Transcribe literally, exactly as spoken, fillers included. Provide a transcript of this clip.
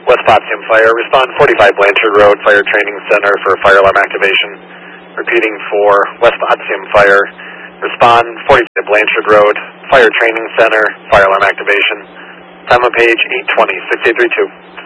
West Potsdam Fire. Respond forty-five Blanchard Road, Fire Training Center for fire alarm activation. Repeating for West Potsdam Fire. Respond forty-five Blanchard Road, Fire Training Center, fire alarm activation. Time on page eight twenty, six eight three two.